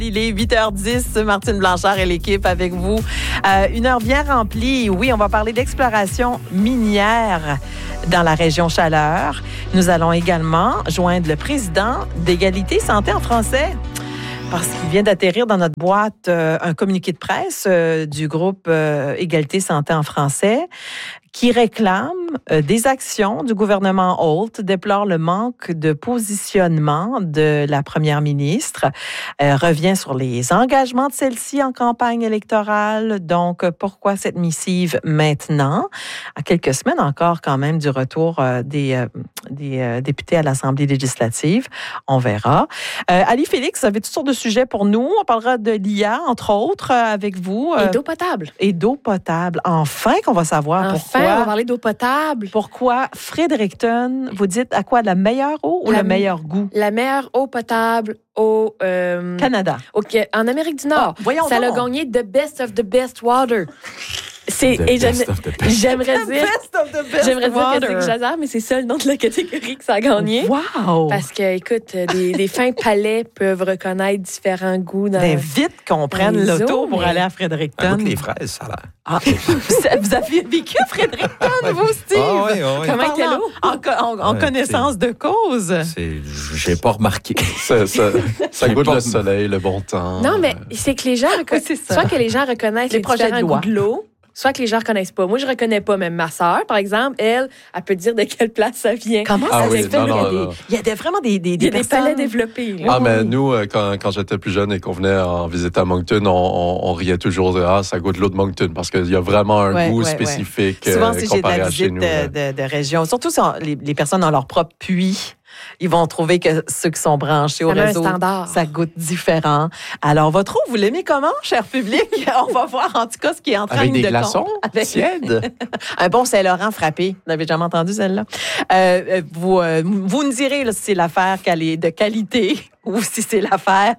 Il est 8h10, Martine Blanchard et l'équipe avec vous. Une heure bien remplie. Oui, on va parler d'exploration minière dans la région Chaleur. Nous allons également joindre le président d'Égalité Santé en français. Parce qu'il vient d'atterrir dans notre boîte un communiqué de presse du groupe Égalité Santé en français qui réclame des actions du gouvernement Holt, déplore le manque de positionnement de la première ministre, revient sur les engagements de celle-ci en campagne électorale. Donc, pourquoi cette missive maintenant? À quelques semaines encore quand même du retour des députés à l'Assemblée législative. On verra. Ali Félix, vous avez toutes sortes de sujets pour nous. On parlera de l'IA, entre autres, avec vous. Et d'eau potable. Et d'eau potable. Enfin qu'on va savoir pourquoi. On va parler d'eau potable. Pourquoi Fredericton, vous dites à quoi, la meilleure eau ou le meilleur goût? La meilleure eau potable au Canada. En Amérique du Nord. Ça a gagné The Best of the Best Water. J'aimerais dire que c'est exagère, mais c'est ça le nom de la catégorie que ça a gagné. Wow! Parce que, écoute, des fins palais peuvent reconnaître différents goûts. Vite qu'on prenne l'auto pour aller à Fredericton. Ça goûte les fraises, ça a l'air. Ah, vous avez vécu à Fredericton, vous, Steve? Ah oui. Comment était l'eau? En connaissance de cause. J'ai pas remarqué. Ça goûte le soleil, le bon temps. Non, mais c'est que les gens soit que les gens reconnaissent les différents goûts de l'eau, soit que les gens ne reconnaissent pas. Moi, je ne reconnais pas. Même ma sœur, par exemple, elle peut dire de quelle place ça vient. Comment ça se fait? Il y a vraiment des palais développés. Là. Mais nous, quand j'étais plus jeune et qu'on venait en visite à Moncton, on riait toujours de « ça goûte l'eau de Moncton » parce qu'il y a vraiment un goût spécifique souvent, si j'ai de la visite nous, de région, surtout si les personnes ont leur propre puits, ils vont trouver que ceux qui sont branchés au réseau, ça goûte différent. Alors, votre eau, vous l'aimez comment, cher public? On va voir en tout cas ce qui est en train de... Avec des glaçons tièdes. Un bon Saint-Laurent frappé. Vous n'avez jamais entendu celle-là? Vous nous direz là, si c'est l'affaire qu'elle est de qualité ou si c'est l'affaire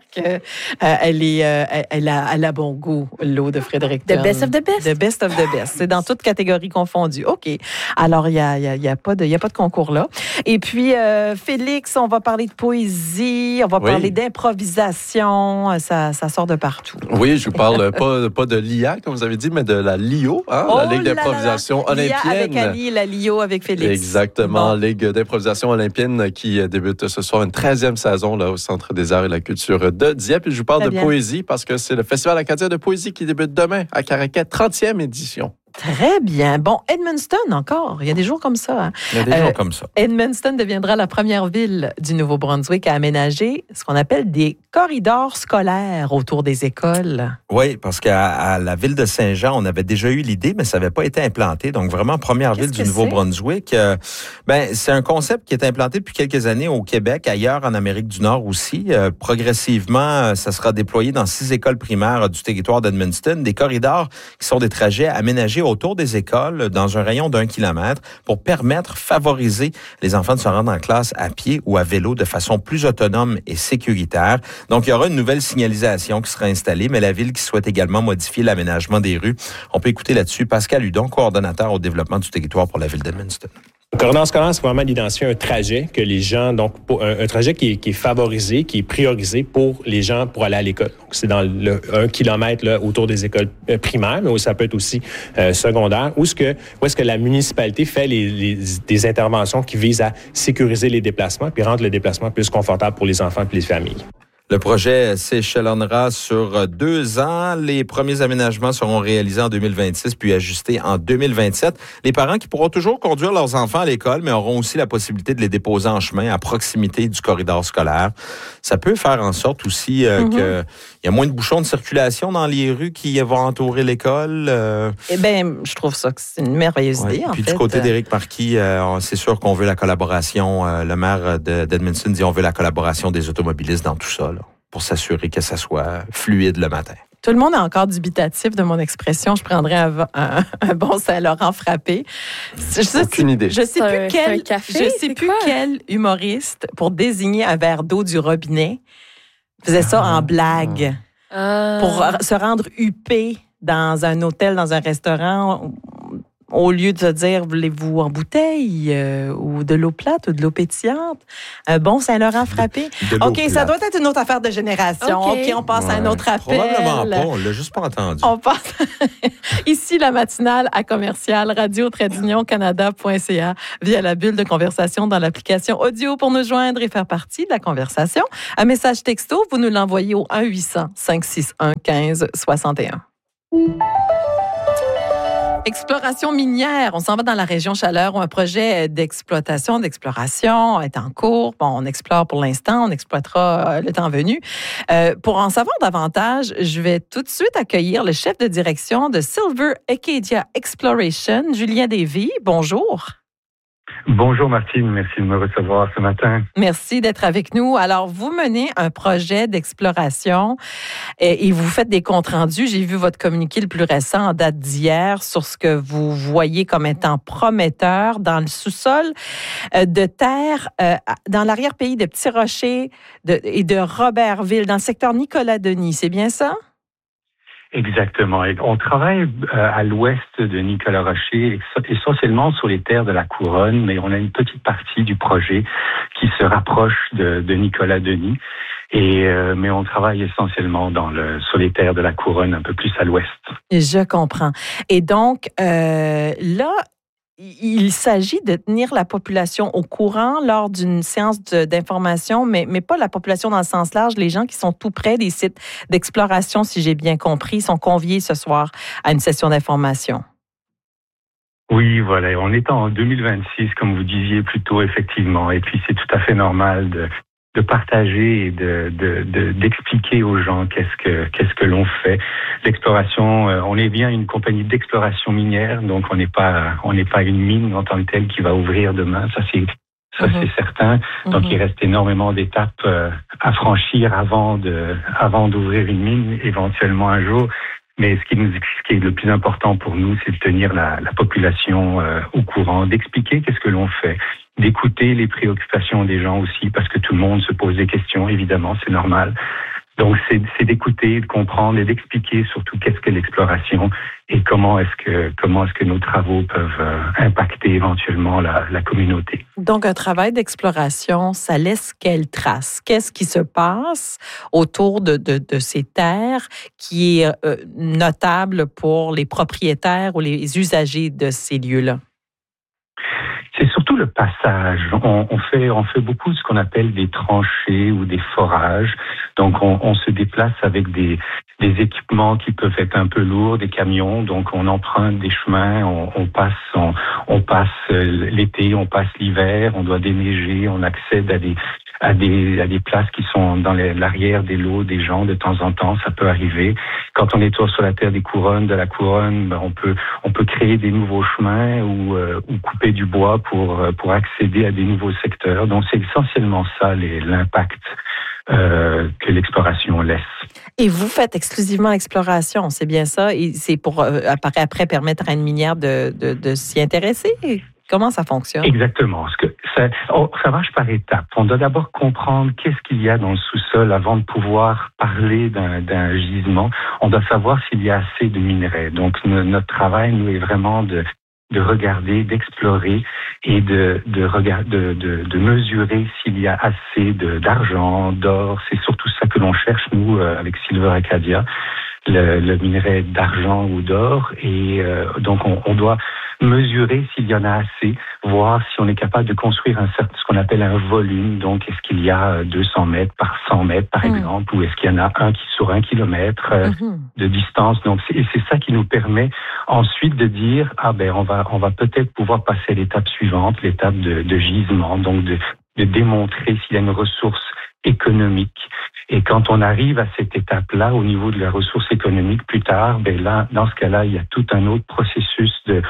qu'elle a bon goût, l'eau de Fredericton. The best of the best. The best of the best. C'est dans toutes catégories confondues. OK. Alors, il y a pas de concours là. Et puis, Félix, on va parler de poésie, on va parler d'improvisation. Ça sort de partout. Oui, je vous parle pas de l'IA, comme vous avez dit, mais de la LIO, la Ligue d'improvisation olympienne. L'IA avec Ali et la LIO avec Félix. Exactement. Ligue d'improvisation olympienne qui débute ce soir une 13e saison là, au Centre des arts et de la culture de Dieppe. Et je vous parle de poésie parce que c'est le Festival acadien de poésie qui débute demain à Caraquet, 30e édition. Très bien. Bon, Edmundston encore. Il y a des jours comme ça. Hein? Il y a des jours comme ça. Edmundston deviendra la première ville du Nouveau-Brunswick à aménager ce qu'on appelle des corridors scolaires autour des écoles. Oui, parce qu'à la ville de Saint-Jean, on avait déjà eu l'idée, mais ça n'avait pas été implanté. Donc, vraiment, première ville du Nouveau-Brunswick. C'est un concept qui est implanté depuis quelques années au Québec, ailleurs en Amérique du Nord aussi. Progressivement, ça sera déployé dans 6 écoles primaires du territoire d'Edmundston. Des corridors qui sont des trajets aménagés autour des écoles dans un rayon d'1 kilomètre pour favoriser les enfants de se rendre en classe à pied ou à vélo de façon plus autonome et sécuritaire. Donc, il y aura une nouvelle signalisation qui sera installée, mais la ville qui souhaite également modifier l'aménagement des rues. On peut écouter là-dessus Pascal Hudon, coordonnateur au développement du territoire pour la ville d'Edmundston. Le corridor scolaire, c'est vraiment d'identifier un trajet que les gens, donc un trajet qui est favorisé, qui est priorisé pour les gens pour aller à l'école. Donc, c'est dans le 1 kilomètre là, autour des écoles primaires, mais ça peut être aussi secondaire, où est-ce que la municipalité fait des interventions qui visent à sécuriser les déplacements puis rendre le déplacement plus confortable pour les enfants et les familles. Le projet s'échelonnera sur 2 ans. Les premiers aménagements seront réalisés en 2026 puis ajustés en 2027. Les parents qui pourront toujours conduire leurs enfants à l'école, mais auront aussi la possibilité de les déposer en chemin à proximité du corridor scolaire. Ça peut faire en sorte aussi qu'il y a moins de bouchons de circulation dans les rues qui vont entourer l'école. Eh bien, je trouve ça que c'est une merveilleuse idée, en fait. Puis du côté d'Éric Marquis, c'est sûr qu'on veut la collaboration. Le maire d'Edmundston dit on veut la collaboration des automobilistes dans tout ça, là, pour s'assurer que ça soit fluide le matin. Tout le monde est encore dubitatif de mon expression. Je prendrais un bon Saint-Laurent frappé. Aucune idée. Je sais plus quel humoriste, pour désigner un verre d'eau du robinet, faisait ça en blague. Pour se rendre huppé dans un hôtel, dans un restaurant. au lieu de se dire, voulez-vous en bouteille ou de l'eau plate ou de l'eau pétillante? Bon Saint-Laurent frappé. OK, plate. Ça doit être une autre affaire de génération. OK, on passe à un autre appel. Probablement pas, on l'a juste pas entendu. On passe ici la matinale à commercial radio-canada.ca via la bulle de conversation dans l'application audio pour nous joindre et faire partie de la conversation. Un message texto, vous nous l'envoyez au 1-800-561-1561. Exploration minière. On s'en va dans la région Chaleur où un projet d'exploration, d'exploration est en cours. Bon, on explore pour l'instant, on exploitera le temps venu. Pour en savoir davantage, je vais tout de suite accueillir le chef de direction de Silver Acadia Exploration, Julien Davy. Bonjour. Bonjour Martine, merci de me recevoir ce matin. Merci d'être avec nous. Alors, vous menez un projet d'exploration et vous faites des comptes rendus. J'ai vu votre communiqué le plus récent en date d'hier sur ce que vous voyez comme étant prometteur dans le sous-sol de terre, dans l'arrière-pays de Petits Rochers et de Robertville, dans le secteur Nicolas-Denis. C'est bien ça? Exactement. Et on travaille à l'ouest de Nicolas-Rocher, essentiellement sur les terres de la Couronne, mais on a une petite partie du projet qui se rapproche de Nicolas-Denis. Mais on travaille essentiellement sur les terres de la Couronne, un peu plus à l'ouest. Je comprends. Et donc, là, il s'agit de tenir la population au courant lors d'une séance d'information, mais pas la population dans le sens large. Les gens qui sont tout près des sites d'exploration, si j'ai bien compris, sont conviés ce soir à une session d'information. Oui, voilà. On est en 2026, comme vous disiez plus tôt, effectivement. Et puis, c'est tout à fait normal de partager et d'expliquer aux gens qu'est-ce que l'on fait. L'exploration, on est bien une compagnie d'exploration minière, donc on n'est pas une mine en tant que telle qui va ouvrir demain. Ça c'est certain. Donc il reste énormément d'étapes à franchir avant d'ouvrir une mine éventuellement un jour. Mais ce qui est le plus important pour nous, c'est de tenir la population au courant, d'expliquer qu'est-ce que l'on fait, d'écouter les préoccupations des gens aussi, parce que tout le monde se pose des questions, évidemment, c'est normal. Donc, c'est d'écouter, de comprendre et d'expliquer surtout qu'est-ce que l'exploration et comment est-ce que nos travaux peuvent impacter éventuellement la communauté. Donc, un travail d'exploration, ça laisse quelle trace? Qu'est-ce qui se passe autour de ces terres qui est notable pour les propriétaires ou les usagers de ces lieux-là? C'est surtout le passage. On fait beaucoup de ce qu'on appelle des tranchées ou des forages. Donc, on se déplace avec des équipements qui peuvent être un peu lourds, des camions. Donc, on emprunte des chemins, on passe l'été, on passe l'hiver, on doit déneiger, on accède à des places qui sont dans l'arrière des lots des gens de temps en temps, ça peut arriver. Quand on est sur la terre de la couronne, ben on peut créer des nouveaux chemins ou couper du bois pour accéder à des nouveaux secteurs. Donc c'est essentiellement ça l'impact que l'exploration laisse. Et vous faites exclusivement l'exploration, c'est bien ça? Et c'est pour après permettre à une minière de s'y intéresser? Comment ça fonctionne? Exactement. Ça marche par étapes. On doit d'abord comprendre qu'est-ce qu'il y a dans le sous-sol avant de pouvoir parler d'un gisement. On doit savoir s'il y a assez de minerais. Donc, notre travail, nous, est vraiment de regarder, d'explorer et de mesurer s'il y a assez d'argent, d'or. C'est surtout ça que l'on cherche, nous, avec Silver Acadia, le minerai d'argent ou d'or. Et donc, on doit mesurer s'il y en a assez, voir si on est capable de construire ce qu'on appelle un volume. Donc, est-ce qu'il y a 200 mètres par 100 mètres, par exemple, ou est-ce qu'il y en a sur 1 kilomètre de distance. Donc, c'est ça qui nous permet ensuite de dire, on va peut-être pouvoir passer à l'étape suivante, l'étape de gisement, donc de démontrer s'il y a une ressource économique. Et quand on arrive à cette étape-là, au niveau de la ressource économique, plus tard, là, dans ce cas-là, il y a tout un autre processus de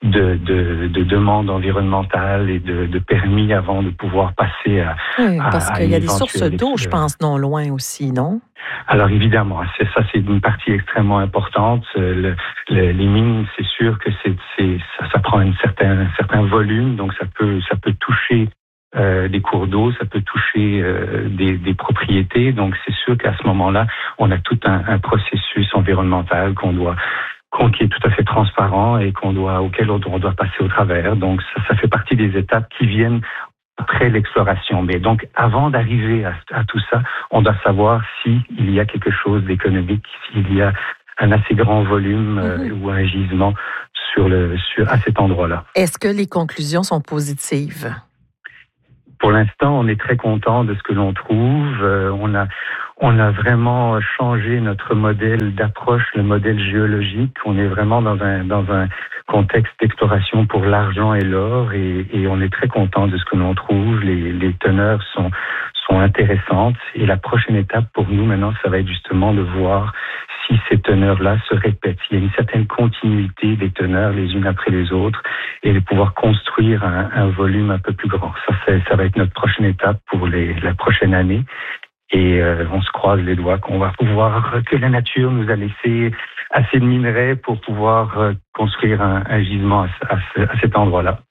demande environnementale et de permis avant de pouvoir passer à parce qu'il y a des sources d'eau, je pense, non loin aussi, non? Alors évidemment, c'est une partie extrêmement importante. Les mines, c'est sûr que ça prend un certain volume, donc ça peut toucher des cours d'eau, ça peut toucher des propriétés. Donc c'est sûr qu'à ce moment-là, on a tout un processus environnemental qu'on doit qui est tout à fait transparent et auquel on doit passer au travers. Donc ça fait partie des étapes qui viennent après l'exploration. Mais donc, avant d'arriver à tout ça, on doit savoir s'il y a quelque chose d'économique, s'il y a un assez grand volume ou un gisement à cet endroit-là. Est-ce que les conclusions sont positives? Pour l'instant, on est très content de ce que l'on trouve. On a vraiment changé notre modèle d'approche, le modèle géologique. On est vraiment dans un contexte d'exploration pour l'argent et l'or et on est très content de ce que l'on trouve. Les teneurs sont intéressantes et la prochaine étape pour nous maintenant, ça va être justement de voir si ces teneurs-là se répètent, s'il y a une certaine continuité des teneurs les unes après les autres et de pouvoir construire un volume un peu plus grand. Ça va être notre prochaine étape pour la prochaine année. Et on se croise les doigts que la nature nous a laissé assez de minerais pour pouvoir construire un gisement à cet endroit-là.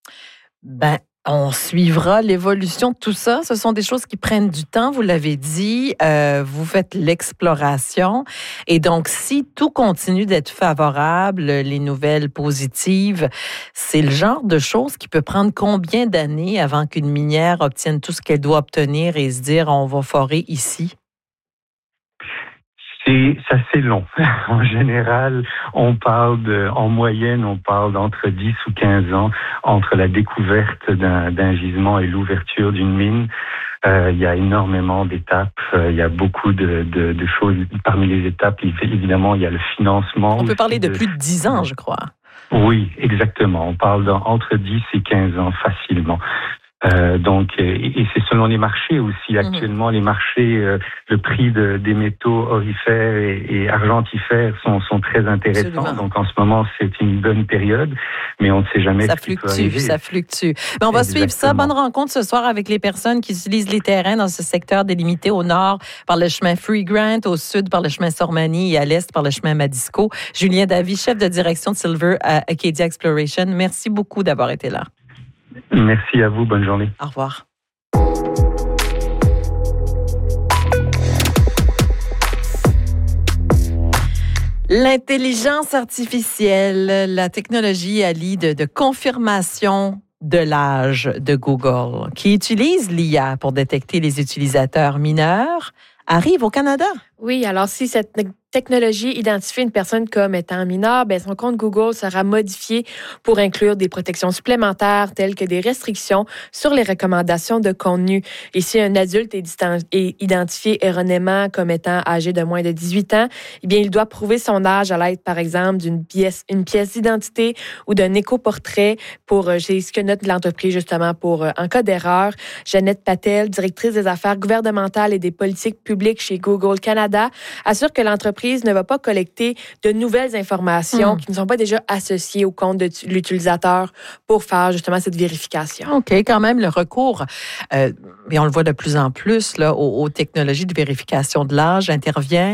On suivra l'évolution de tout ça. Ce sont des choses qui prennent du temps, vous l'avez dit. Vous faites l'exploration. Et donc, si tout continue d'être favorable, les nouvelles positives, c'est le genre de choses qui peut prendre combien d'années avant qu'une minière obtienne tout ce qu'elle doit obtenir et se dire, on va forer ici? C'est assez long. En général, en moyenne, on parle d'entre 10 ou 15 ans entre la découverte d'un gisement et l'ouverture d'une mine. Il y a énormément d'étapes. Il y a beaucoup de choses. Parmi les étapes, évidemment, il y a le financement. On peut parler de plus de 10 ans, je crois. Oui, exactement. On parle entre 10 et 15 ans facilement. Et c'est selon les marchés aussi. Actuellement, les marchés, le prix des métaux orifères et argentifères sont très intéressants. Absolument. Donc en ce moment, c'est une bonne période, mais on ne sait jamais ce qui peut arriver. Ça fluctue. Mais on va suivre ça. Bonne rencontre ce soir avec les personnes qui utilisent les terrains dans ce secteur délimité au nord par le chemin Free Grant, au sud par le chemin Sormani et à l'est par le chemin Madisco. Julien Davy, chef de direction de Silver à Acadia Exploration. Merci beaucoup d'avoir été là. Merci à vous. Bonne journée. Au revoir. L'intelligence artificielle, la technologie allie de confirmation de l'âge de Google, qui utilise l'IA pour détecter les utilisateurs mineurs, arrive au Canada. Oui, alors si cette technologie identifie une personne comme étant mineure, son compte Google sera modifié pour inclure des protections supplémentaires telles que des restrictions sur les recommandations de contenu. Et si un adulte est identifié erronément comme étant âgé de moins de 18 ans, il doit prouver son âge à l'aide, par exemple, une pièce d'identité ou d'un éco-portrait c'est ce que note l'entreprise justement en cas d'erreur. Jeannette Patel, directrice des affaires gouvernementales et des politiques publiques chez Google Canada, assure que l'entreprise ne va pas collecter de nouvelles informations qui ne sont pas déjà associées au compte de l'utilisateur pour faire justement cette vérification. OK, quand même, le recours, et on le voit de plus en plus, là, aux technologies de vérification de l'âge intervient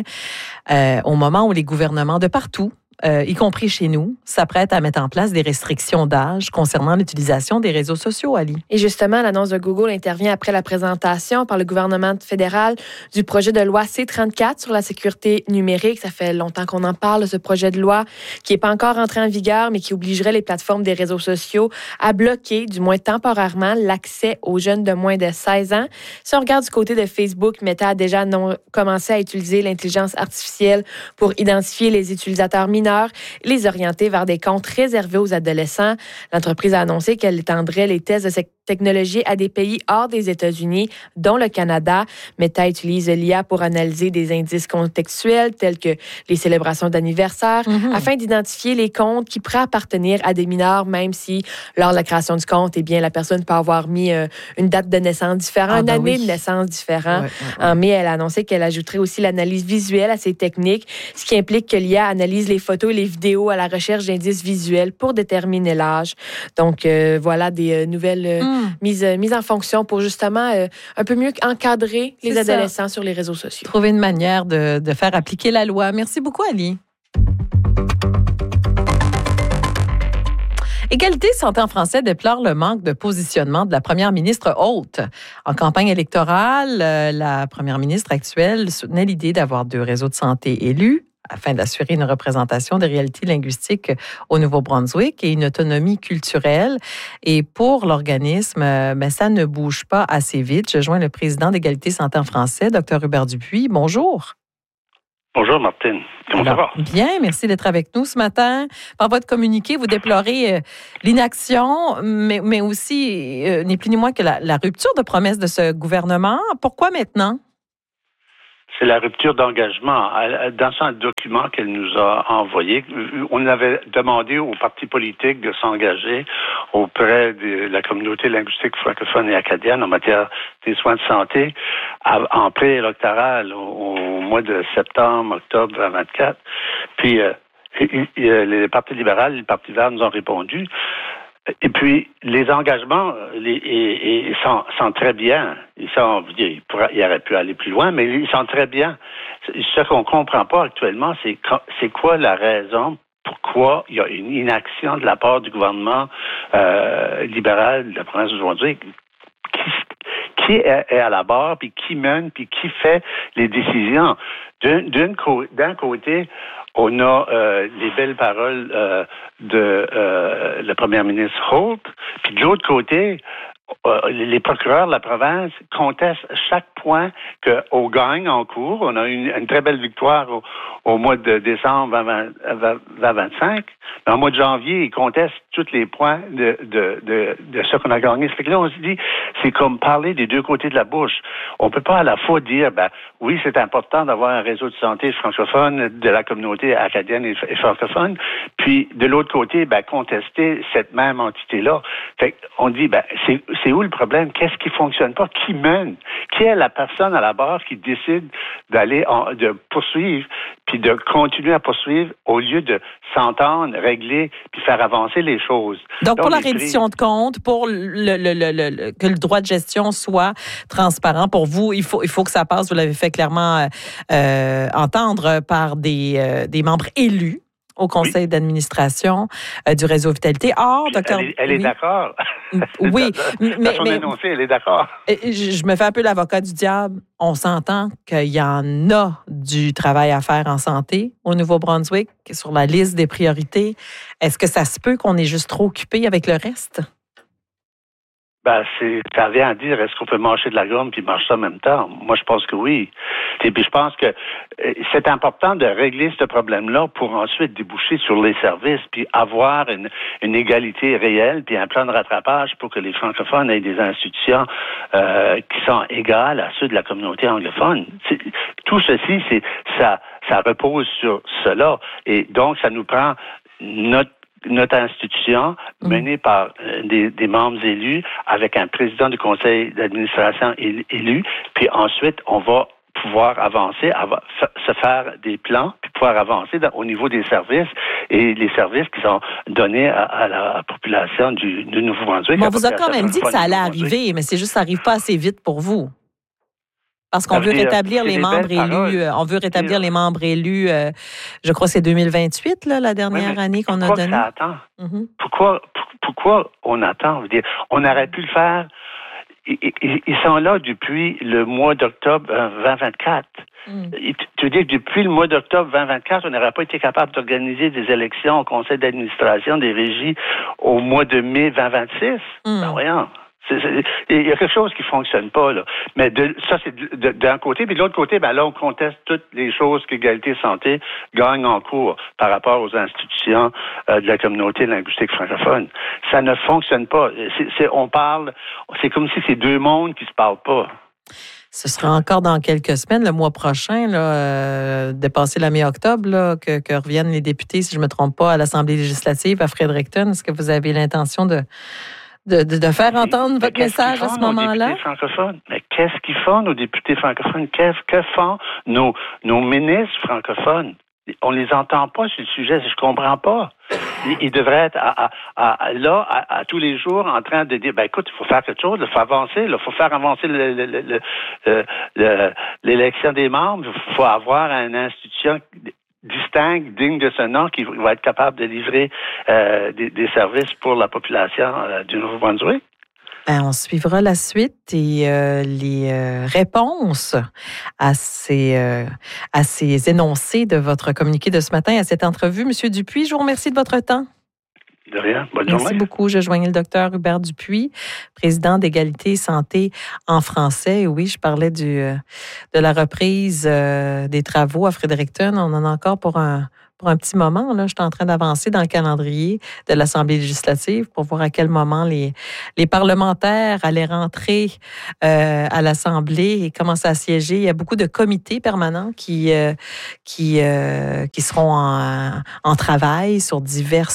au moment où les gouvernements de partout, y compris chez nous, s'apprêtent à mettre en place des restrictions d'âge concernant l'utilisation des réseaux sociaux, Ali. Et justement, l'annonce de Google intervient après la présentation par le gouvernement fédéral du projet de loi C-34 sur la sécurité numérique. Ça fait longtemps qu'on en parle, ce projet de loi qui n'est pas encore entré en vigueur, mais qui obligerait les plateformes des réseaux sociaux à bloquer, du moins temporairement, l'accès aux jeunes de moins de 16 ans. Si on regarde du côté de Facebook, Meta a déjà commencé à utiliser l'intelligence artificielle pour identifier les utilisateurs mineurs, les orienter vers des comptes réservés aux adolescents. L'entreprise a annoncé qu'elle étendrait les tests de cette technologie à des pays hors des États-Unis, dont le Canada. Meta utilise l'IA pour analyser des indices contextuels tels que les célébrations d'anniversaire afin d'identifier les comptes qui pourraient appartenir à des mineurs, même si lors de la création du compte, la personne peut avoir mis une date de naissance différente, une année de naissance différente. En mai, elle a annoncé qu'elle ajouterait aussi l'analyse visuelle à ces techniques, ce qui implique que l'IA analyse les photos et les vidéos à la recherche d'indices visuels pour déterminer l'âge. Donc, voilà des nouvelles mise en fonction pour justement un peu mieux encadrer les adolescents sur les réseaux sociaux. Trouver une manière de faire appliquer la loi. Merci beaucoup, Ali. Égalité Santé en français déplore le manque de positionnement de la première ministre Holt. En campagne électorale, la première ministre actuelle soutenait l'idée d'avoir 2 réseaux de santé élus afin d'assurer une représentation des réalités linguistiques au Nouveau-Brunswick et une autonomie culturelle. Et pour l'organisme, ça ne bouge pas assez vite. Je joins le président d'Égalité Santé en français, Dr. Hubert Dupuis. Bonjour. Bonjour, Martine. Comment ça va? Bien, merci d'être avec nous ce matin. Par votre communiqué, vous déplorez l'inaction, mais aussi, ni plus ni moins que la rupture de promesses de ce gouvernement. Pourquoi maintenant? C'est la rupture d'engagement. Dans un document qu'elle nous a envoyé, on avait demandé aux partis politiques de s'engager auprès de la communauté linguistique francophone et acadienne en matière des soins de santé en préélectoral au mois de septembre, octobre 2024. Puis les partis libéraux et le Parti vert nous ont répondu. Et puis, les engagements ils sont très bien. Il aurait pu aller plus loin, mais ils sont très bien. Ce qu'on comprend pas actuellement, c'est quoi la raison pourquoi il y a une inaction de la part du gouvernement libéral de la province du Nouveau-Brunswick. Qui est à la barre, puis qui mène, puis qui fait les décisions. D'un côté, on a les belles paroles de la première ministre Holt, puis de l'autre côté, les procureurs de la province contestent chaque point qu'on gagne en cours. On a eu une très belle victoire au mois de décembre 2025. Mais en mois de janvier, ils contestent tous les points de ce qu'on a gagné. Ça fait que là, on se dit, c'est comme parler des deux côtés de la bouche. On peut pas à la fois dire, oui, c'est important d'avoir un réseau de santé francophone de la communauté acadienne et francophone, puis de l'autre côté, contester cette même entité-là. Fait qu'on dit, c'est où le problème? Qu'est-ce qui fonctionne pas? Qui mène? Qui est la personne à la barre qui décide de poursuivre puis de continuer à poursuivre au lieu de s'entendre, régler puis faire avancer les choses? Donc pour la reddition de comptes, pour que le droit de gestion soit transparent pour vous, il faut que ça passe, vous l'avez fait clairement entendre, par des membres élus au conseil d'administration du réseau Vitalité. Or, docteur... Elle est d'accord. Oui. mais son énoncé, elle est d'accord. Je me fais un peu l'avocat du diable. On s'entend qu'il y en a du travail à faire en santé au Nouveau-Brunswick sur la liste des priorités. Est-ce que ça se peut qu'on est juste trop occupé avec le reste? Ça vient à dire, est-ce qu'on peut mâcher de la gomme puis marcher ça en même temps? Moi, je pense que oui. Et puis, je pense que c'est important de régler ce problème-là pour ensuite déboucher sur les services puis avoir une égalité réelle puis un plan de rattrapage pour que les francophones aient des institutions qui sont égales à ceux de la communauté anglophone. Tout ceci, ça repose sur cela. Et donc, ça nous prend notre institution, menée par des membres élus, avec un président du conseil d'administration élu, puis ensuite, on va pouvoir avancer, se faire des plans, puis pouvoir avancer au niveau des services et les services qui sont donnés à la population du Nouveau-Brunswick. On vous a quand même dit que ça allait arriver, mais c'est juste que ça n'arrive pas assez vite pour vous. Parce qu'on veut rétablir les membres élus. On veut rétablir les membres élus. Je crois que c'est 2028, la dernière année qu'on a donnée. Pourquoi ça attend? Pourquoi on attend? On aurait pu le faire. Ils sont là depuis le mois d'octobre 2024. Tu veux dire que depuis le mois d'octobre 2024, on n'aurait pas été capable d'organiser des élections au conseil d'administration des régies au mois de mai 2026? Voyons. Il y a quelque chose qui fonctionne pas, là. Mais ça, c'est d'un côté. Puis de l'autre côté, là, on conteste toutes les choses qu'Égalité Santé gagne en cours par rapport aux institutions de la communauté linguistique francophone. Ça ne fonctionne pas. C'est comme si c'est deux mondes qui se parlent pas. Ce sera encore dans quelques semaines, le mois prochain, dépasser la mi-octobre, que reviennent les députés, si je ne me trompe pas, à l'Assemblée législative à Fredericton. Est-ce que vous avez l'intention de faire entendre votre message à ce moment-là? Mais qu'est-ce qu'ils font, nos députés francophones? Que font nos ministres francophones? On les entend pas sur le sujet, je comprends pas. Ils devraient être à tous les jours en train de dire, écoute, il faut faire quelque chose, il faut avancer, il faut faire avancer l'élection des membres, il faut avoir une institution distincte, digne de ce nom, qui va être capable de livrer des services pour la population du Nouveau-Brunswick. On suivra la suite et les réponses à ces énoncés de votre communiqué de ce matin, à cette entrevue. Monsieur Dupuis, je vous remercie de votre temps. De rien. Bonne journée. Merci beaucoup. Je joignais le docteur Hubert Dupuis, président d'Égalité et Santé en français. Oui, je parlais de la reprise des travaux à Fredericton. On en a encore pour un petit moment. Là, je suis en train d'avancer dans le calendrier de l'Assemblée législative pour voir à quel moment les parlementaires allaient rentrer à l'Assemblée et commencer à siéger. Il y a beaucoup de comités permanents qui seront en travail sur divers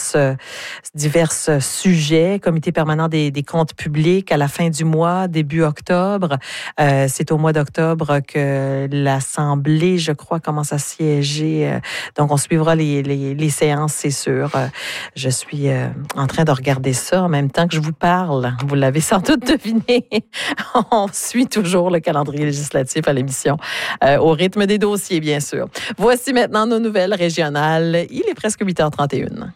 sujets. Comité permanent des comptes publics à la fin du mois, début octobre. C'est au mois d'octobre que l'Assemblée, je crois, commence à siéger. Donc, on suivra les séances, c'est sûr. Je suis en train de regarder ça en même temps que je vous parle. Vous l'avez sans doute deviné. On suit toujours le calendrier législatif à l'émission, au rythme des dossiers, bien sûr. Voici maintenant nos nouvelles régionales. Il est presque 8h31.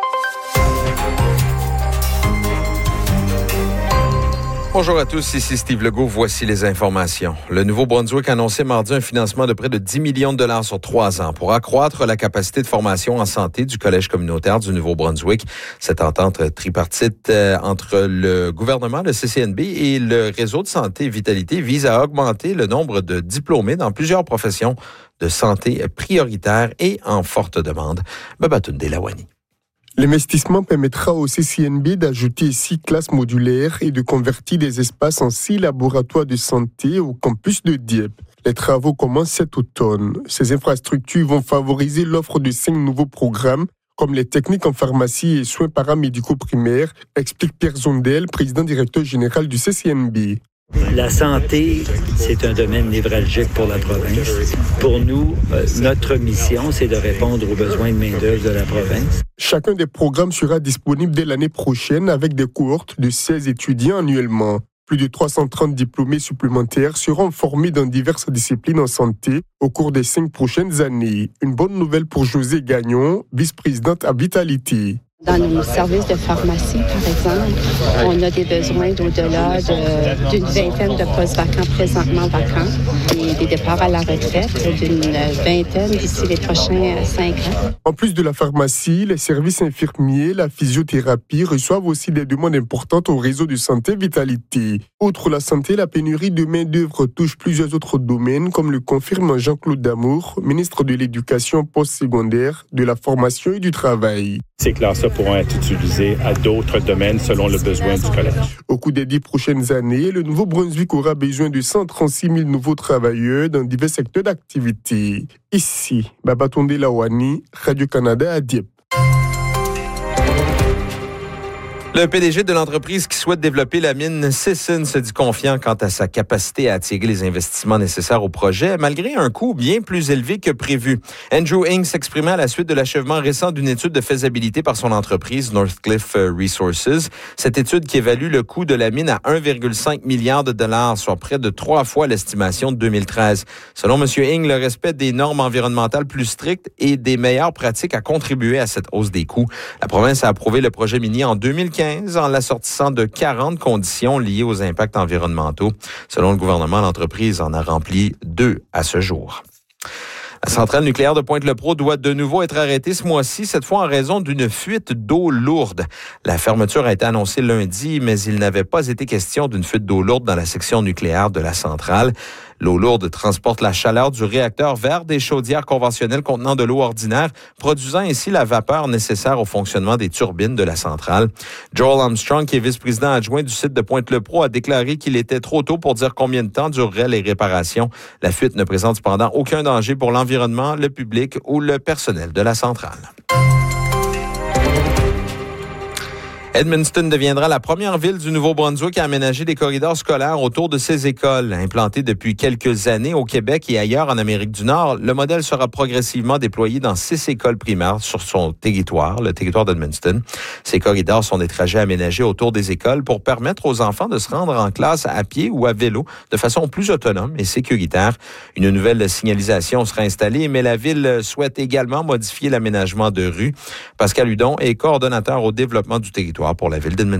Bonjour à tous, ici Steve Legault. Voici les informations. Le Nouveau-Brunswick a annoncé mardi un financement de près de 10 millions de dollars sur 3 ans pour accroître la capacité de formation en santé du Collège communautaire du Nouveau-Brunswick. Cette entente tripartite entre le gouvernement, le CCNB et le réseau de santé Vitalité vise à augmenter le nombre de diplômés dans plusieurs professions de santé prioritaires et en forte demande. Babatunde Lawani. L'investissement permettra au CCNB d'ajouter 6 classes modulaires et de convertir des espaces en 6 laboratoires de santé au campus de Dieppe. Les travaux commencent cet automne. Ces infrastructures vont favoriser l'offre de 5 nouveaux programmes, comme les techniques en pharmacie et soins paramédicaux primaires, explique Pierre Zondel, président-directeur général du CCNB. La santé, c'est un domaine névralgique pour la province. Pour nous, notre mission, c'est de répondre aux besoins de main-d'œuvre de la province. Chacun des programmes sera disponible dès l'année prochaine avec des cohortes de 16 étudiants annuellement. Plus de 330 diplômés supplémentaires seront formés dans diverses disciplines en santé au cours des 5 prochaines années. Une bonne nouvelle pour Josée Gagnon, vice-présidente à Vitalité. Dans nos services de pharmacie, par exemple, on a des besoins d'au-delà d'une vingtaine de postes vacants présentement vacants et des départs à la retraite d'une vingtaine d'ici les prochains 5 ans. En plus de la pharmacie, les services infirmiers, la physiothérapie reçoivent aussi des demandes importantes au réseau de santé Vitalité. Outre la santé, la pénurie de main-d'œuvre touche plusieurs autres domaines, comme le confirme Jean-Claude Damour, ministre de l'Éducation postsecondaire, de la formation et du travail. Ces classes pourront être utilisées à d'autres domaines selon le besoin du collège. Au cours des 10 prochaines années, le Nouveau-Brunswick aura besoin de 136 000 nouveaux travailleurs dans divers secteurs d'activité. Ici, Babatunde Lawani, Radio-Canada à Dieppe. Le PDG de l'entreprise qui souhaite développer la mine Sisson se dit confiant quant à sa capacité à attirer les investissements nécessaires au projet, malgré un coût bien plus élevé que prévu. Andrew Ng s'exprimait à la suite de l'achèvement récent d'une étude de faisabilité par son entreprise Northcliffe Resources. Cette étude qui évalue le coût de la mine à 1,5 milliard de dollars, soit près de 3 fois l'estimation de 2013. Selon M. Ng, le respect des normes environnementales plus strictes et des meilleures pratiques a contribué à cette hausse des coûts. La province a approuvé le projet minier en 2015 en l'assortissant de 40 conditions liées aux impacts environnementaux. Selon le gouvernement, l'entreprise en a rempli 2 à ce jour. La centrale nucléaire de Pointe-le-Pro doit de nouveau être arrêtée ce mois-ci, cette fois en raison d'une fuite d'eau lourde. La fermeture a été annoncée lundi, mais il n'avait pas été question d'une fuite d'eau lourde dans la section nucléaire de la centrale. L'eau lourde transporte la chaleur du réacteur vers des chaudières conventionnelles contenant de l'eau ordinaire, produisant ainsi la vapeur nécessaire au fonctionnement des turbines de la centrale. Joel Armstrong, qui est vice-président adjoint du site de Pointe-le-Pro, a déclaré qu'il était trop tôt pour dire combien de temps dureraient les réparations. La fuite ne présente cependant aucun danger pour l'environnement, le public ou le personnel de la centrale. Edmundston deviendra la première ville du Nouveau-Brunswick à aménager des corridors scolaires autour de ses écoles. Implanté depuis quelques années au Québec et ailleurs en Amérique du Nord, le modèle sera progressivement déployé dans 6 écoles primaires sur son territoire, le territoire d'Edmundston. Ces corridors sont des trajets aménagés autour des écoles pour permettre aux enfants de se rendre en classe à pied ou à vélo de façon plus autonome et sécuritaire. Une nouvelle signalisation sera installée, mais la ville souhaite également modifier l'aménagement de rues. Pascal Hudon est coordonnateur au développement du territoire pour la ville d'Edmundston.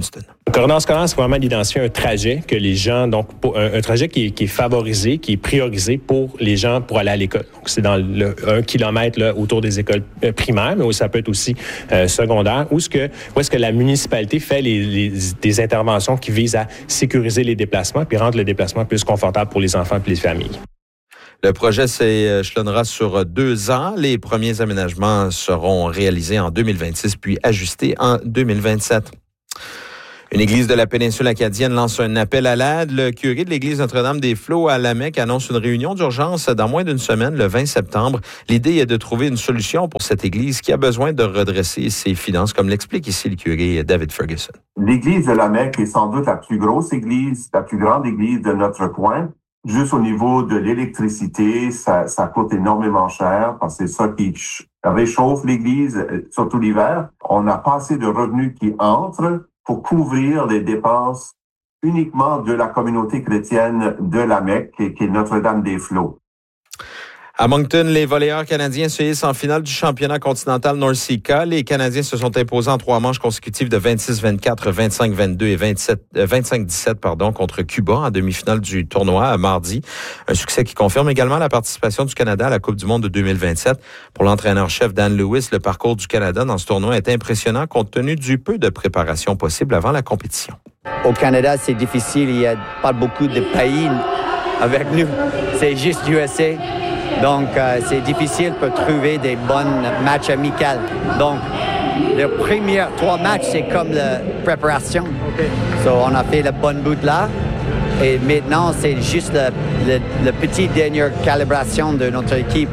Le corridor scolaire, c'est vraiment d'identifier un trajet que les gens, donc un trajet qui est favorisé, qui est priorisé pour les gens pour aller à l'école. Donc, c'est dans le 1 kilomètre là, autour des écoles primaires, mais ça peut être aussi secondaire, où est-ce que la municipalité fait des interventions qui visent à sécuriser les déplacements puis rendre le déplacement plus confortable pour les enfants et les familles. Le projet s'échelonnera sur 2 ans. Les premiers aménagements seront réalisés en 2026 puis ajustés en 2027. Une église de la péninsule acadienne lance un appel à l'aide. Le curé de l'église Notre-Dame-des-Flots à Lamec annonce une réunion d'urgence dans moins d'une semaine, le 20 septembre. L'idée est de trouver une solution pour cette église qui a besoin de redresser ses finances, comme l'explique ici le curé David Ferguson. L'église de Lamec est sans doute la plus grosse église, la plus grande église de notre coin. Juste au niveau de l'électricité, ça coûte énormément cher parce que c'est ça qui réchauffe l'église, surtout l'hiver. On n'a pas assez de revenus qui entrent pour couvrir les dépenses uniquement de la communauté chrétienne de Lamec, qui est Notre-Dame-des-Flots. À Moncton, les volleyeurs canadiens se hissent en finale du championnat continental North-Sea. Les Canadiens se sont imposés en 3 manches consécutives de 26-24, 25-22 et 25-17 contre Cuba en demi-finale du tournoi mardi. Un succès qui confirme également la participation du Canada à la Coupe du monde de 2027. Pour l'entraîneur-chef Dan Lewis, le parcours du Canada dans ce tournoi est impressionnant compte tenu du peu de préparation possible avant la compétition. Au Canada, c'est difficile. Il n'y a pas beaucoup de pays avec nous. C'est juste USA. Donc, c'est difficile pour trouver des bons matchs amicaux. Donc, les premiers 3 matchs, c'est comme la préparation. So, on a fait le bon bout là. Et maintenant, c'est juste la petite dernière calibration de notre équipe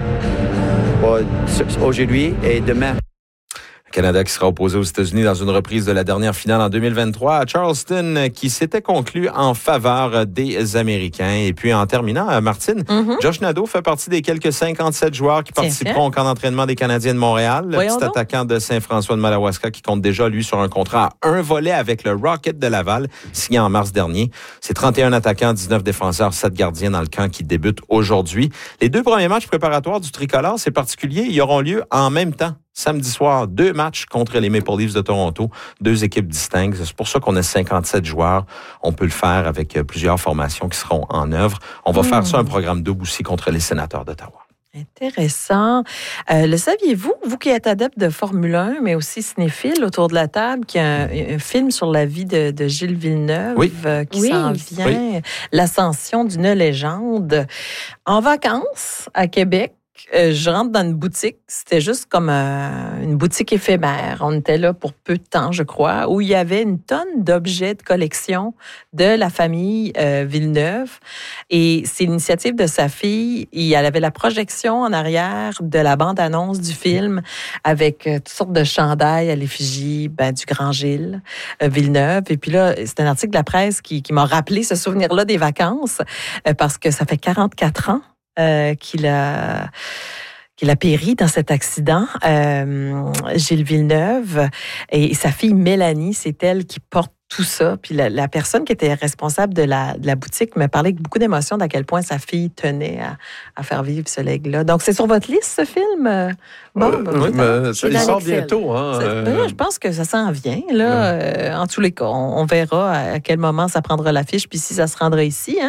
aujourd'hui et demain. Le Canada qui sera opposé aux États-Unis dans une reprise de la dernière finale en 2023 à Charleston qui s'était conclue en faveur des Américains. Et puis en terminant, Martine, Josh Nadeau fait partie des quelques 57 joueurs qui participeront au camp d'entraînement des Canadiens de Montréal. Le petit attaquant de Saint-François de Madawaska qui compte déjà, lui, sur un contrat à 1 volet avec le Rocket de Laval, signé en mars dernier. C'est 31 attaquants, 19 défenseurs, 7 gardiens dans le camp qui débutent aujourd'hui. Les 2 premiers matchs préparatoires du tricolore, c'est particulier, ils auront lieu en même temps. Samedi soir, 2 matchs contre les Maple Leafs de Toronto, 2 équipes distinctes. C'est pour ça qu'on a 57 joueurs. On peut le faire avec plusieurs formations qui seront en œuvre. On va faire ça un programme double aussi contre les Sénateurs d'Ottawa. Intéressant. Le saviez-vous, vous qui êtes adepte de Formule 1, mais aussi cinéphile autour de la table, qu'il y a un film sur la vie de Gilles Villeneuve qui s'en vient, L'ascension d'une légende. En vacances à Québec, je rentre dans une boutique, c'était juste comme une boutique éphémère. On était là pour peu de temps, je crois, où il y avait une tonne d'objets de collection de la famille Villeneuve. Et c'est l'initiative de sa fille. Elle avait la projection en arrière de la bande-annonce du film avec toutes sortes de chandails à l'effigie du grand Gilles Villeneuve. Et puis là, c'est un article de la presse qui m'a rappelé ce souvenir-là des vacances parce que ça fait 44 ans qu'il a péri dans cet accident. Gilles Villeneuve et sa fille Mélanie, c'est elle qui porte tout ça. Puis la personne qui était responsable de la boutique me parlait avec beaucoup d'émotion d'à quel point sa fille tenait à faire vivre ce legs-là. Donc, c'est sur votre liste, ce film, Bob? Oui, mais il sort bientôt. Je pense que ça s'en vient. Là. En tous les cas, on verra à quel moment ça prendra l'affiche, puis si ça se rendra ici.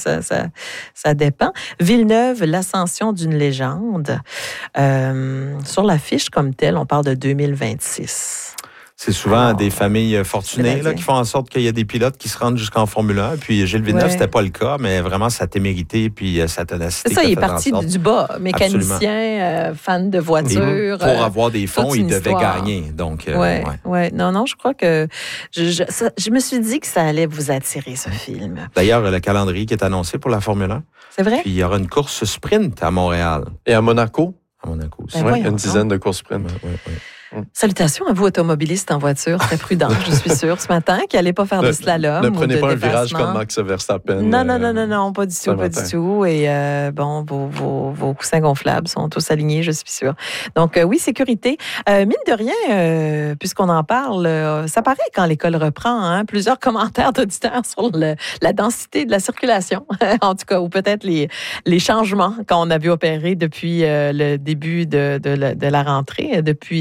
Ça dépend. Villeneuve, l'ascension d'une légende. Sur l'affiche comme telle, on parle de 2026. C'est souvent des familles fortunées qui font en sorte qu'il y a des pilotes qui se rendent jusqu'en Formule 1. Puis Gilles Villeneuve, c'était pas le cas, mais vraiment sa témérité puis sa ténacité. C'est ça, il est parti du bas, mécanicien, fan de voitures. Pour avoir des fonds, il devait gagner. Donc, Non, je crois que je me suis dit que ça allait vous attirer, ce film. D'ailleurs, le calendrier qui est annoncé pour la Formule 1. C'est vrai? Puis il y aura une course sprint à Montréal. Et à Monaco. À Monaco aussi. Une dizaine de courses sprint. Salutations à vous, automobilistes en voiture. Très prudent, je suis sûre, ce matin, qui n'allait pas faire de slalom. Ne prenez pas un dépassement. virage comme Max Verstappen. Non, pas du tout. Et vos coussins gonflables sont tous alignés, je suis sûre. Donc, oui, sécurité. Mine de rien, puisqu'on en parle, ça paraît quand l'école reprend, plusieurs commentaires d'auditeurs sur la densité de la circulation, en tout cas, ou peut-être les changements qu'on a vu opérer depuis le début de la rentrée, depuis que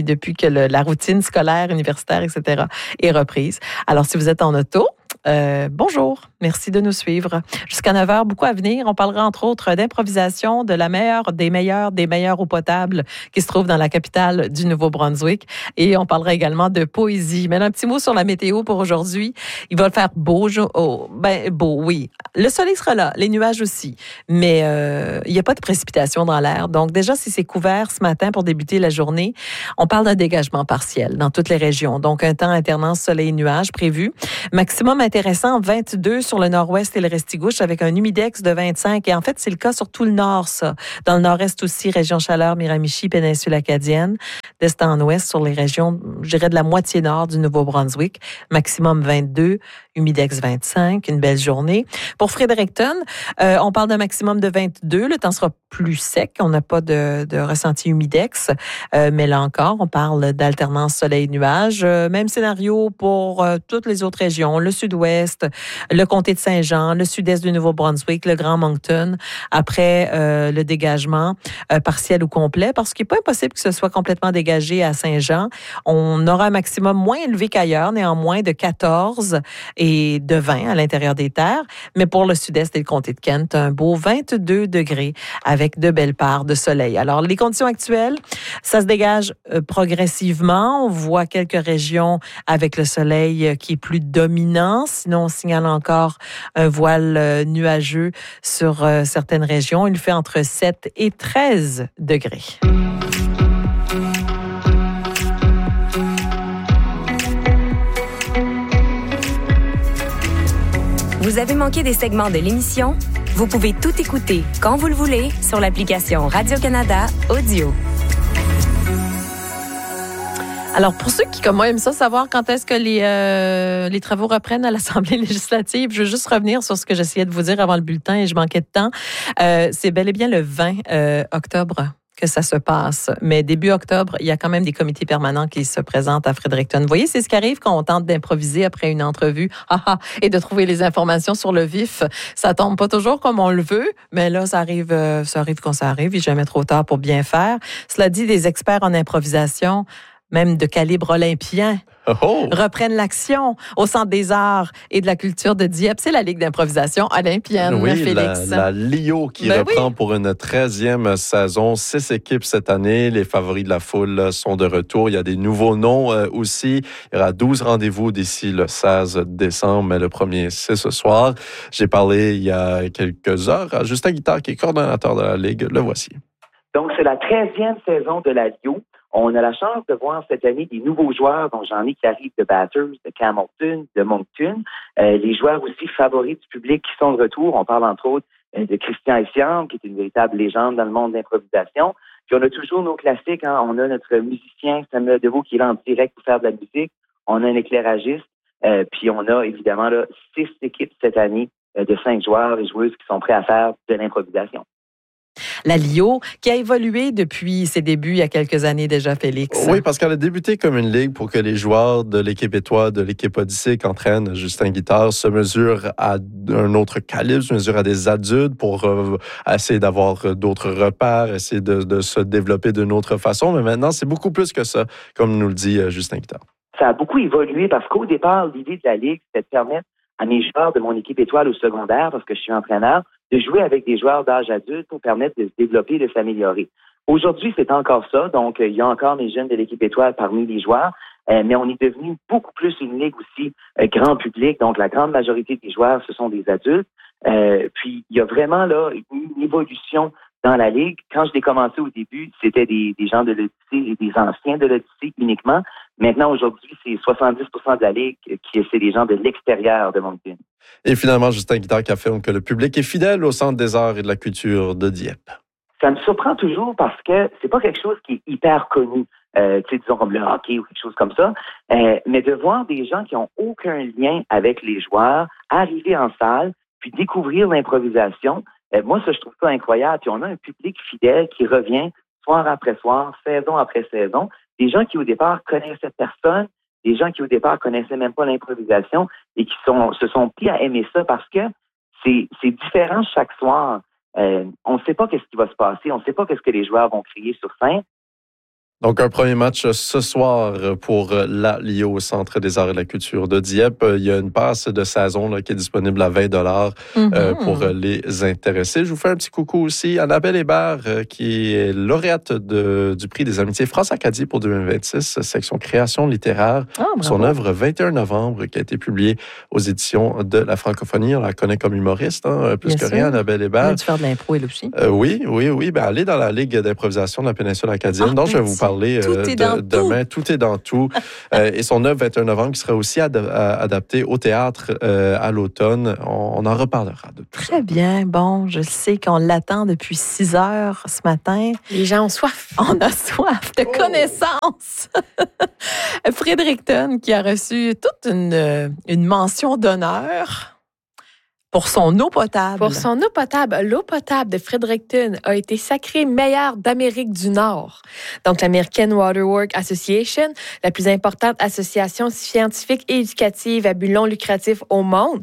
que la routine scolaire, universitaire, etc. est reprise. Alors, si vous êtes en auto, bonjour, merci de nous suivre. Jusqu'à 9h, beaucoup à venir. On parlera entre autres d'improvisation, de la meilleure, des meilleures eau potable qui se trouve dans la capitale du Nouveau-Brunswick. Et on parlera également de poésie. Mais un petit mot sur la météo pour aujourd'hui. Il va le faire beau, beau, oui. Le soleil sera là, les nuages aussi. Mais il n'y a pas de précipitation dans l'air. Donc déjà, si c'est couvert ce matin pour débuter la journée, on parle d'un dégagement partiel dans toutes les régions. Donc un temps alternance soleil-nuages prévu. Maximum intéressant, 22 sur le nord-ouest et le restigouche avec un humidex de 25. Et en fait, c'est le cas sur tout le nord, ça. Dans le nord-est aussi, région Chaleur, Miramichi, péninsule acadienne. D'est en ouest sur les régions, je dirais de la moitié nord du Nouveau-Brunswick. Maximum 22, humidex 25. Une belle journée. Pour Fredericton, on parle d'un maximum de 22. Le temps sera plus sec. On n'a pas de ressenti humidex. Mais là encore, on parle d'alternance soleil-nuage. Même scénario pour toutes les autres régions. Le sud-ouest, le comté de Saint-Jean, le sud-est du Nouveau-Brunswick, le Grand Moncton. Après le dégagement partiel ou complet, parce qu'il n'est pas impossible que ce soit complètement dégagé à Saint-Jean. On aura un maximum moins élevé qu'ailleurs, néanmoins de 14 et de 20 à l'intérieur des terres. Mais pour le sud-est et le comté de Kent, un beau 22 degrés avec de belles parts de soleil. Alors, les conditions actuelles, ça se dégage progressivement. On voit quelques régions avec le soleil qui est plus dominant. Sinon, on signale encore un voile nuageux sur certaines régions. Il fait entre 7 et 13 degrés. Vous avez manqué des segments de l'émission? Vous pouvez tout écouter quand vous le voulez sur l'application Radio-Canada Audio. Alors, pour ceux qui, comme moi, aiment ça, savoir quand est-ce que les travaux reprennent à l'Assemblée législative, je veux juste revenir sur ce que j'essayais de vous dire avant le bulletin et je manquais de temps. C'est bel et bien le 20 octobre que ça se passe. Mais début octobre, il y a quand même des comités permanents qui se présentent à Fredericton. Vous voyez, c'est ce qui arrive quand on tente d'improviser après une entrevue et de trouver les informations sur le vif. Ça tombe pas toujours comme on le veut, mais là, ça arrive quand ça arrive. Il n'est jamais trop tard pour bien faire. Cela dit, des experts en improvisation, même de calibre olympien, reprennent l'action au Centre des arts et de la culture de Dieppe. C'est la Ligue d'improvisation olympienne, oui, Félix. La LIO qui reprend pour une 13e saison. 6 équipes cette année. Les favoris de la foule sont de retour. Il y a des nouveaux noms aussi. Il y aura 12 rendez-vous d'ici le 16 décembre, mais le premier, c'est ce soir. J'ai parlé il y a quelques heures à Justin Guittard, qui est coordonnateur de la Ligue. Le voici. Donc, c'est la 13e saison de la LIO. On a la chance de voir cette année des nouveaux joueurs, dont j'en ai qui arrivent de Bathurst, de Campbellton, de Moncton. Les joueurs aussi favoris du public qui sont de retour. On parle entre autres de Christian Essiam, qui est une véritable légende dans le monde de l'improvisation. Puis on a toujours nos classiques. Hein. On a notre musicien Samuel Deveau qui est là en direct pour faire de la musique. On a un éclairagiste. Puis on a évidemment là, 6 équipes cette année de 5 joueurs et joueuses qui sont prêts à faire de l'improvisation. La LIO, qui a évolué depuis ses débuts il y a quelques années déjà, Félix. Oui, parce qu'elle a débuté comme une ligue pour que les joueurs de l'équipe étoile, de l'équipe Odyssée qu'entraîne Justin Guittard se mesurent à un autre calibre, se mesurent à des adultes pour essayer d'avoir d'autres repères, essayer de se développer d'une autre façon. Mais maintenant, c'est beaucoup plus que ça, comme nous le dit Justin Guittard. Ça a beaucoup évolué parce qu'au départ, l'idée de la ligue, c'était de permettre à mes joueurs de mon équipe étoile au secondaire, parce que je suis entraîneur, de jouer avec des joueurs d'âge adulte pour permettre de se développer, de s'améliorer. Aujourd'hui, c'est encore ça. Donc, il y a encore mes jeunes de l'équipe étoile parmi les joueurs, mais on est devenu beaucoup plus une ligue aussi grand public. Donc, la grande majorité des joueurs, ce sont des adultes. Puis, il y a vraiment là une évolution dans la ligue. Quand je l'ai commencé au début, c'était des gens de l'Odyssée et des anciens de l'Odyssée uniquement. Maintenant, aujourd'hui, c'est 70% de la ligue c'est des gens de l'extérieur de Moncton. Et finalement, Justin Guittard qui affirme que le public est fidèle au Centre des arts et de la culture de Dieppe. Ça me surprend toujours parce que c'est pas quelque chose qui est hyper connu. Disons comme le hockey ou quelque chose comme ça. Mais de voir des gens qui ont aucun lien avec les joueurs arriver en salle puis découvrir l'improvisation, moi, ça, je trouve ça incroyable. Puis on a un public fidèle qui revient soir après soir, saison après saison. Des gens qui, au départ, connaissaient personne, des gens qui, au départ, connaissaient même pas l'improvisation et qui se sont pris à aimer ça parce que c'est différent chaque soir. On ne sait pas qu'est-ce qui va se passer. On ne sait pas qu'est-ce que les joueurs vont crier sur scène. Donc, un premier match ce soir pour la LIO au Centre des arts et de la culture de Dieppe. Il y a une passe de saison là, qui est disponible à 20 $ pour les intéressés. Je vous fais un petit coucou aussi à Annabelle Hébert, qui est lauréate du prix des amitiés France-Acadie pour 2026, section création littéraire. Son œuvre 21 novembre, qui a été publiée aux éditions de la francophonie. On la connaît comme humoriste, plus que rien, Annabelle Hébert. Elle a dû faire de l'impro, elle aussi. Oui. Ben, elle est dans la Ligue d'improvisation de la péninsule acadienne, dont je vais vous parler demain. Tout est dans tout. Et son œuvre 21 novembre qui sera aussi adaptée au théâtre à l'automne. On en reparlera de tout ça. Très bien. Bon, je sais qu'on l'attend depuis 6 heures ce matin. Les gens ont soif. On a soif de connaissances. Fredericton qui a reçu toute une mention d'honneur pour son eau potable. Pour son eau potable. L'eau potable de Fredericton a été sacrée meilleure d'Amérique du Nord. Donc, l'American Waterworks Association, la plus importante association scientifique et éducative à but non lucratif au monde,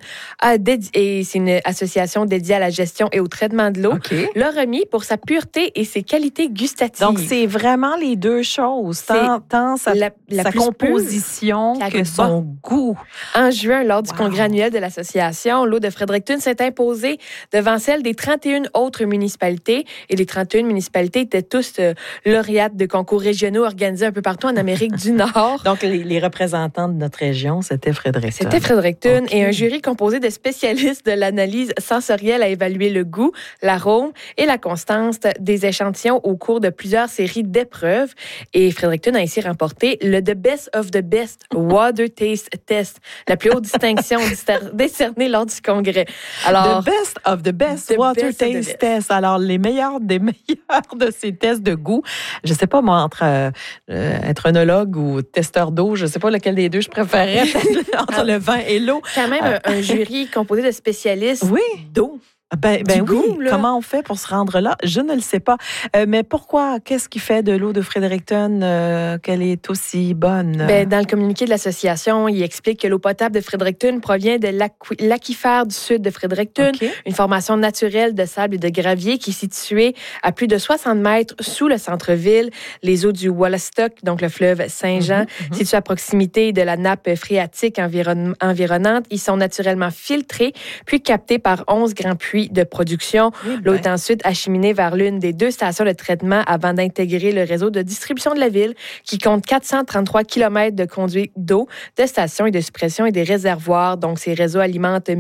et c'est une association dédiée à la gestion et au traitement de l'eau, l'a remis pour sa pureté et ses qualités gustatives. Donc, c'est vraiment les deux choses, tant sa composition que son goût. En juin, lors du congrès annuel de l'association, l'eau de Fredericton s'est imposée devant celle des 31 autres municipalités. Et les 31 municipalités étaient tous lauréates de concours régionaux organisés un peu partout en Amérique du Nord. Donc, les représentants de notre région, c'était Fredericton. C'était Fredericton. Et un jury composé de spécialistes de l'analyse sensorielle a évalué le goût, l'arôme et la constance des échantillons au cours de plusieurs séries d'épreuves. Et Fredericton a ainsi remporté le The Best of the Best Water Taste Test, la plus haute distinction décernée lors du congrès. Alors, the best of the best water taste test. Alors, les meilleurs des meilleurs de ces tests de goût. Je sais pas, moi, entre être œnologue ou testeur d'eau, je sais pas lequel des deux je préférais entre le vin et l'eau. Quand même un jury composé de spécialistes d'eau. Ben oui, comment on fait pour se rendre là? Je ne le sais pas. Mais pourquoi? Qu'est-ce qui fait de l'eau de Fredericton qu'elle est aussi bonne? Dans le communiqué de l'association, il explique que l'eau potable de Fredericton provient de l'aquifère du sud de Fredericton, une formation naturelle de sable et de gravier qui est située à plus de 60 mètres sous le centre-ville. Les eaux du Wollastock, donc le fleuve Saint-Jean, situé à proximité de la nappe phréatique environnante, ils sont naturellement filtrés puis captés par 11 grands puits de production. L'eau est ensuite acheminée vers l'une des 2 stations de traitement avant d'intégrer le réseau de distribution de la ville qui compte 433 km de conduits d'eau, de stations et de suppression et des réservoirs. Donc, ces réseaux alimentent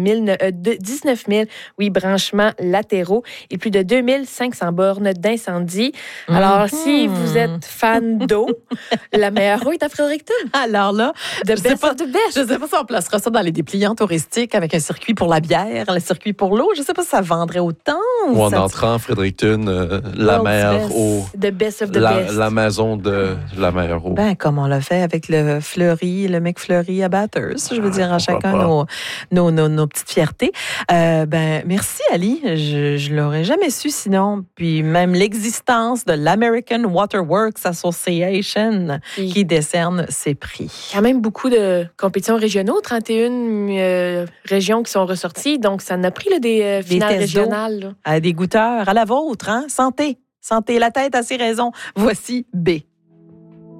19 000 branchements latéraux et plus de 2500 bornes d'incendie. Alors, si vous êtes fan d'eau, la meilleure eau est à Fredericton. Alors là, je sais pas si on placera ça dans les dépliants touristiques avec un circuit pour la bière, le circuit pour l'eau. Je sais pas si ça vendrait autant. Ou en entrant à Fredericton, la meilleure eau. The best of the best. La maison de la meilleure eau. Comme on l'a fait avec le McFlurry à Bathurst. Je veux dire, à chacun nos petites fiertés. Merci, Ali. Je l'aurais jamais su sinon. Puis même l'existence de l'American Waterworks Association qui décerne ces prix. Quand même beaucoup de compétitions régionaux, 31 régions qui sont ressorties. Donc, ça en a pris des finales régionales. Des goûteurs, à la vôtre, hein? Santé, la tête a ses raisons. Voici B.